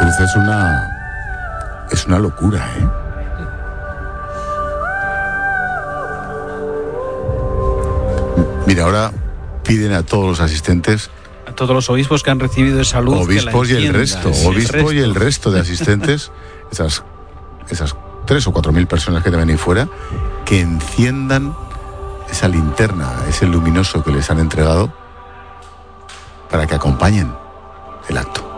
cruz es una locura, ¿eh? Mira, ahora piden a todos los asistentes, a todos los obispos que han recibido esa luz, obispos que la y el resto, y el resto de asistentes, esas 3 o 4 mil personas que deben ir fuera, que enciendan esa linterna, ese luminoso que les han entregado, para que acompañen el acto.